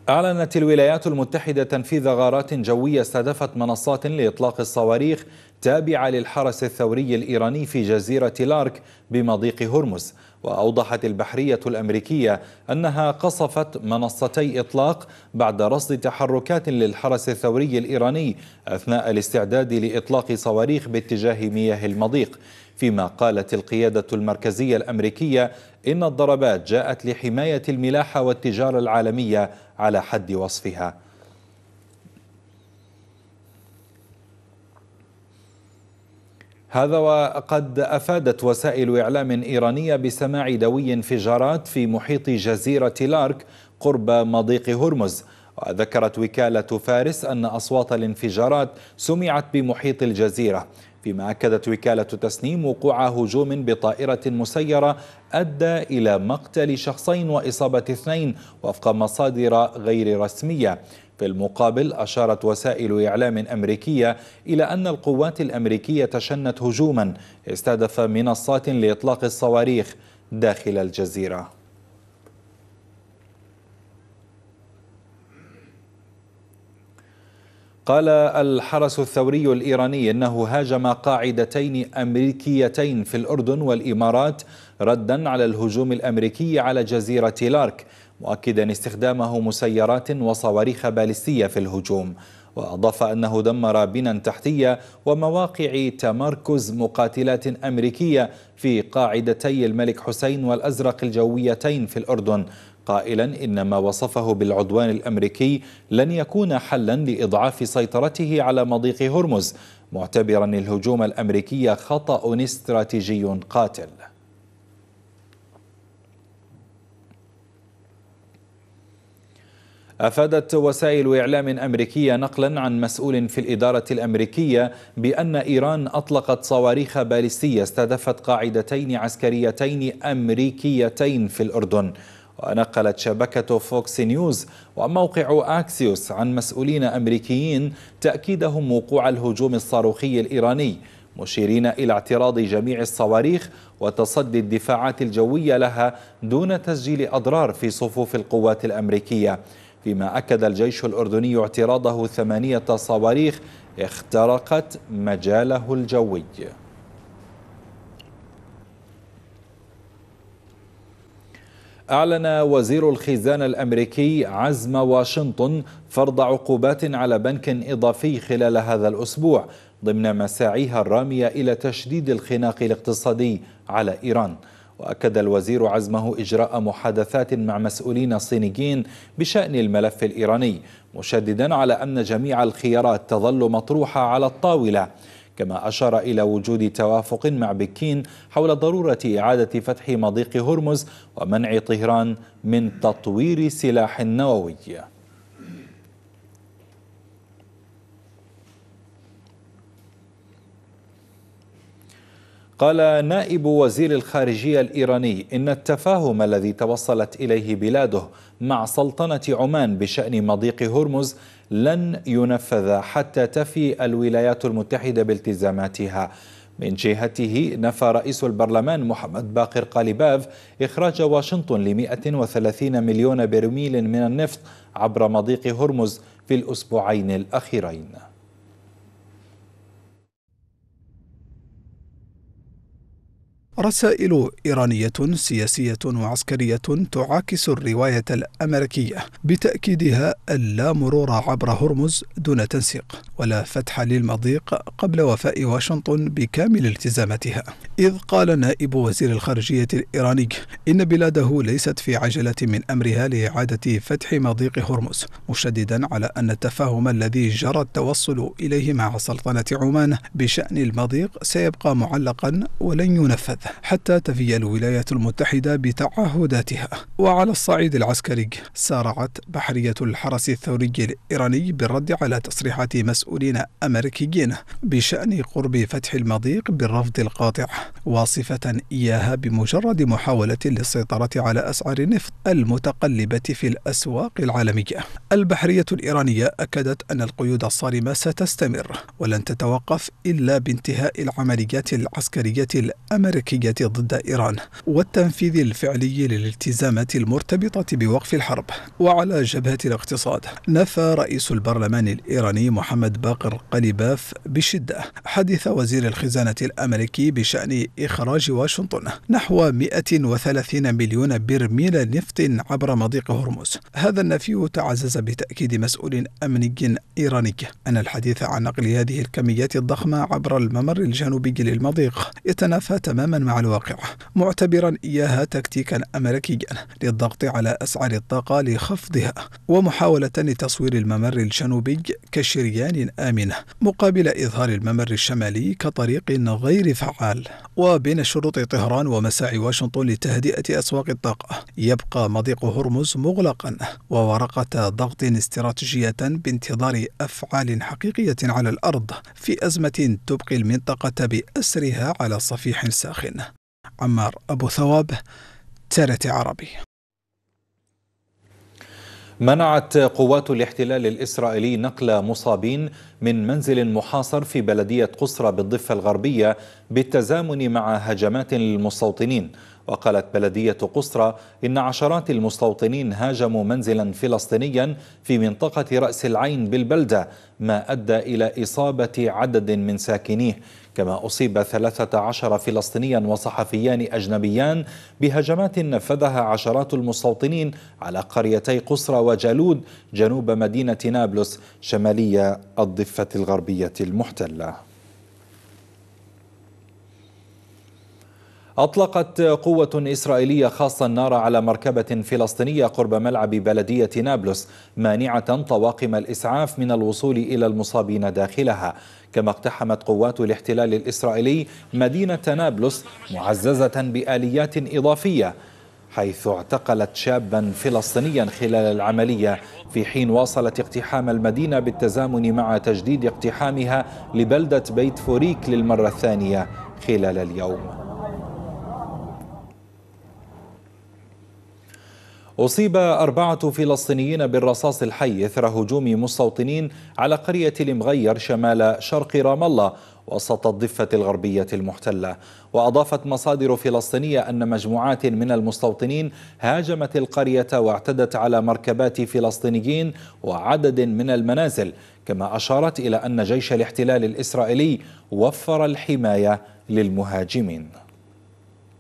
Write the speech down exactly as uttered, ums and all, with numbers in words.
أعلنت الولايات المتحدة تنفيذ غارات جوية استهدفت منصات لإطلاق الصواريخ تابعة للحرس الثوري الإيراني في جزيرة لارك بمضيق هرمز. وأوضحت البحرية الأمريكية أنها قصفت منصتي إطلاق بعد رصد تحركات للحرس الثوري الإيراني أثناء الاستعداد لإطلاق صواريخ باتجاه مياه المضيق. فيما قالت القيادة المركزية الأمريكية إن الضربات جاءت لحماية الملاحة والتجارة العالمية على حد وصفها. هذا وقد أفادت وسائل إعلام إيرانية بسماع دوي انفجارات في محيط جزيرة لارك قرب مضيق هرمز. وذكرت وكالة فارس أن أصوات الانفجارات سمعت بمحيط الجزيرة، فيما أكدت وكالة تسنيم وقوع هجوم بطائرة مسيرة أدى إلى مقتل شخصين وإصابة اثنين وفق مصادر غير رسمية. في المقابل أشارت وسائل إعلام أمريكية إلى أن القوات الأمريكية شنت هجوما استهدف منصات لإطلاق الصواريخ داخل الجزيرة. قال الحرس الثوري الإيراني إنه هاجم قاعدتين أمريكيتين في الأردن والإمارات ردا على الهجوم الأمريكي على جزيرة لارك، مؤكدا استخدامه مسيرات وصواريخ باليستية في الهجوم. وأضاف أنه دمر بنى تحتية ومواقع تمركز مقاتلات أمريكية في قاعدتي الملك حسين والأزرق الجويتين في الأردن، قائلا إن ما وصفه بالعدوان الأمريكي لن يكون حلا لإضعاف سيطرته على مضيق هرمز، معتبرا الهجوم الأمريكي خطأ استراتيجي قاتل. أفادت وسائل إعلام أمريكية نقلا عن مسؤول في الإدارة الأمريكية بأن إيران أطلقت صواريخ باليستية استهدفت قاعدتين عسكريتين أمريكيتين في الأردن. ونقلت شبكة فوكس نيوز وموقع أكسيوس عن مسؤولين أمريكيين تأكيدهم وقوع الهجوم الصاروخي الإيراني، مشيرين إلى اعتراض جميع الصواريخ وتصدي الدفاعات الجوية لها دون تسجيل أضرار في صفوف القوات الأمريكية. فيما أكد الجيش الأردني اعتراضه ثمانية صواريخ اخترقت مجاله الجوي. أعلن وزير الخزانة الأمريكي عزم واشنطن فرض عقوبات على بنك إضافي خلال هذا الأسبوع ضمن مساعيها الرامية إلى تشديد الخناق الاقتصادي على إيران. وأكد الوزير عزمه إجراء محادثات مع مسؤولين صينيين بشأن الملف الإيراني، مشددا على أن جميع الخيارات تظل مطروحة على الطاولة. كما أشار إلى وجود توافق مع بكين حول ضرورة إعادة فتح مضيق هرمز ومنع طهران من تطوير سلاح نووي. قال نائب وزير الخارجية الإيراني إن التفاهم الذي توصلت إليه بلاده مع سلطنة عمان بشأن مضيق هرمز لن ينفذ حتى تفي الولايات المتحدة بالتزاماتها. من جهته نفى رئيس البرلمان محمد باقر قاليباف إخراج واشنطن ل مئة وثلاثين مليون برميل من النفط عبر مضيق هرمز في الأسبوعين الأخيرين. رسائل إيرانية سياسية وعسكرية تعاكس الرواية الأمريكية بتأكيدها اللا مرور عبر هرمز دون تنسيق ولا فتح للمضيق قبل وفاء واشنطن بكامل التزاماتها. إذ قال نائب وزير الخارجية الإيراني إن بلاده ليست في عجلة من أمرها لإعادة فتح مضيق هرمز، مشددا على أن التفاهم الذي جرى التوصل إليه مع سلطنة عمان بشأن المضيق سيبقى معلقا ولن ينفذ حتى تفي الولايات المتحدة بتعهداتها. وعلى الصعيد العسكري سارعت بحرية الحرس الثوري الإيراني بالرد على تصريحات مسؤولين أمريكيين بشأن قرب فتح المضيق بالرفض القاطع، واصفة إياها بمجرد محاولة للسيطرة على أسعار النفط المتقلبة في الأسواق العالمية. البحرية الإيرانية أكدت أن القيود الصارمة ستستمر ولن تتوقف إلا بانتهاء العمليات العسكرية الأمريكية الأمريكية ضد إيران والتنفيذ الفعلي للالتزامات المرتبطة بوقف الحرب. وعلى جبهة الاقتصاد، نفى رئيس البرلمان الإيراني محمد باقر قليباف بشدة حديث وزير الخزانة الأمريكي بشأن إخراج واشنطن نحو مئة وثلاثين مليون برميل نفط عبر مضيق هرمز. هذا النفي تعزز بتأكيد مسؤول أمني إيراني أن الحديث عن نقل هذه الكميات الضخمة عبر الممر الجنوبي للمضيق يتنافى تماما مع الواقع، معتبرا إياها تكتيكا أمريكيا للضغط على أسعار الطاقة لخفضها ومحاولة لتصوير الممر الجنوبي كشريان آمن مقابل إظهار الممر الشمالي كطريق غير فعال. وبين شروط طهران ومساعي واشنطن لتهدئة أسواق الطاقة يبقى مضيق هرمز مغلقا وورقة ضغط استراتيجية بانتظار أفعال حقيقية على الأرض في أزمة تبقي المنطقة بأسرها على صفيح ساخن. عمار أبو ثواب، ترى عربي. منعت قوات الاحتلال الإسرائيلي نقل مصابين من منزل محاصر في بلدية قصرى بالضفة الغربية بالتزامن مع هجمات للمستوطنين. وقالت بلدية قصرى إن عشرات المستوطنين هاجموا منزلا فلسطينيا في منطقة رأس العين بالبلدة، ما أدى إلى إصابة عدد من ساكنيه. كما أصيب ثلاثة عشر فلسطينيا وصحفيان أجنبيان بهجمات نفذها عشرات المستوطنين على قريتي قصرى وجالود جنوب مدينة نابلس شمالية الضفة الغربية المحتلة. أطلقت قوة إسرائيلية خاصة النار على مركبة فلسطينية قرب ملعب بلدية نابلس، مانعة طواقم الإسعاف من الوصول إلى المصابين داخلها. كما اقتحمت قوات الاحتلال الإسرائيلي مدينة نابلس معززة بآليات إضافية، حيث اعتقلت شابا فلسطينيا خلال العملية، في حين واصلت اقتحام المدينة بالتزامن مع تجديد اقتحامها لبلدة بيت فوريك للمرة الثانية خلال اليوم. أصيب أربعة فلسطينيين بالرصاص الحي إثر هجوم مستوطنين على قرية المغير شمال شرق رام الله وسط الضفة الغربية المحتلة. وأضافت مصادر فلسطينية أن مجموعات من المستوطنين هاجمت القرية واعتدت على مركبات فلسطينيين وعدد من المنازل. كما أشارت إلى أن جيش الاحتلال الإسرائيلي وفر الحماية للمهاجمين.